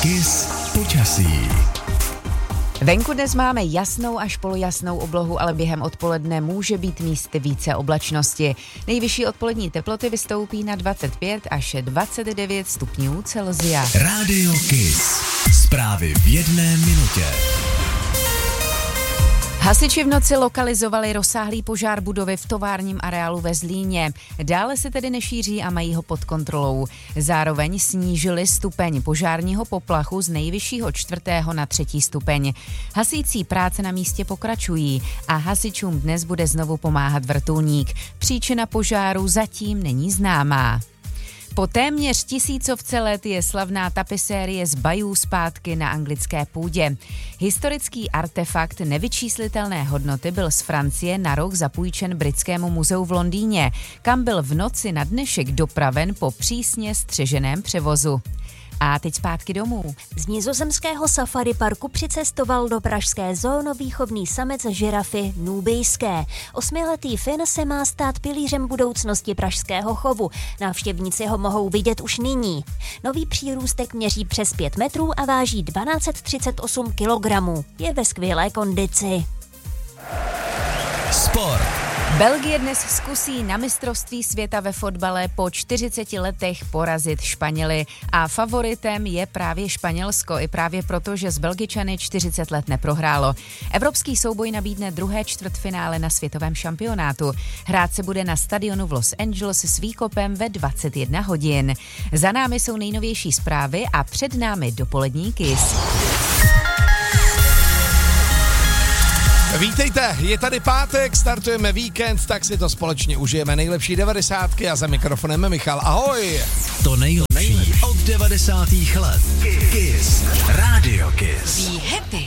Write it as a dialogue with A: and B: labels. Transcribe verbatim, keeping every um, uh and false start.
A: Kiss počasí.
B: Venku dnes máme jasnou až polojasnou oblohu, ale během odpoledne může být místy více oblačnosti. Nejvyšší odpolední teploty vystoupí na dvacet pět až dvacet devět stupňů Celsia.
A: Rádio Kiss. Zprávy v jedné minutě.
B: Hasiči v noci lokalizovali rozsáhlý požár budovy v továrním areálu ve Zlíně. Dále se tedy nešíří a mají ho pod kontrolou. Zároveň snížili stupeň požárního poplachu z nejvyššího čtvrtého na třetí stupeň. Hasící práce na místě pokračují a hasičům dnes bude znovu pomáhat vrtulník. Příčina požáru zatím není známá. Po téměř tisícovce let je slavná tapisérie z bajů zpátky na anglické půdě. Historický artefakt nevyčíslitelné hodnoty byl z Francie na rok zapůjčen Britskému muzeu v Londýně, kam byl v noci na dnešek dopraven po přísně střeženém převozu. A teď zpátky domů.
C: Z nizozemského safari parku přicestoval do pražské zoonovýchovný samec žirafy nubijské. Osmiletý Fin se má stát pilířem budoucnosti pražského chovu. Návštěvníci ho mohou vidět už nyní. Nový přírůstek měří přes pět metrů a váží dvanáct set třicet osm kilogramů. Je ve skvělé kondici.
A: Sport.
B: Belgie dnes zkusí na mistrovství světa ve fotbale po čtyřiceti letech porazit Španěly a favoritem je právě Španělsko i právě proto, že z Belgičany čtyřicet let neprohrálo. Evropský souboj nabídne druhé čtvrtfinále na světovém šampionátu. Hrát se bude na stadionu v Los Angeles s výkopem ve dvacet jedna hodin. Za námi jsou nejnovější zprávy a před námi dopolední Kiss.
D: Vítejte, je tady pátek, startujeme víkend, tak si to společně užijeme. Nejlepší devadesátky a za mikrofonem Michal. Ahoj!
A: To nejlepší od devadesátých let. Kiss. Rádio Kiss.
B: Be happy.